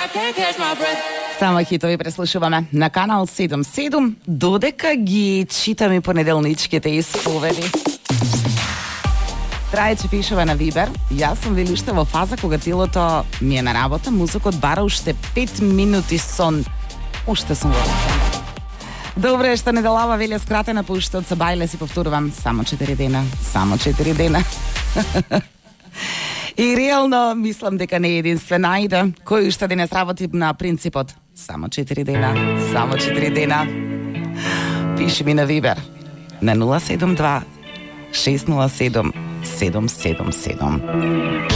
Само хитови преслушуваме на канал 77, додека ги читаме понеделничките исповеди. Трајче пишува на Вибер: јас сум вели уште во фаза кога телото ми е на работа, музикот бара уште 5 минути сон. Уште сум во сон. Добре, што неделава велја скратена по уште од Сабајле, си повторувам, само 4 дена, само 4 дена. И реално мислам дека не е единствен, ајде, кој уште денес работи на принципот само 4 дена, само 4 дена. Пиши ми на Вибер на 072 607 777.